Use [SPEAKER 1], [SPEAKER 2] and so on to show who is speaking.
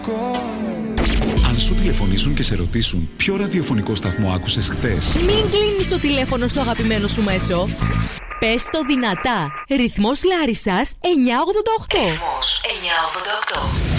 [SPEAKER 1] Αν σου τηλεφωνήσουν και σε ρωτήσουν ποιο ραδιοφωνικό σταθμό άκουσες χθες,
[SPEAKER 2] μην κλείνεις το τηλέφωνο στο αγαπημένο σου μέσο. Πες το δυνατά. Ρυθμός Λάρισσας 988.
[SPEAKER 3] Ρυθμός 988.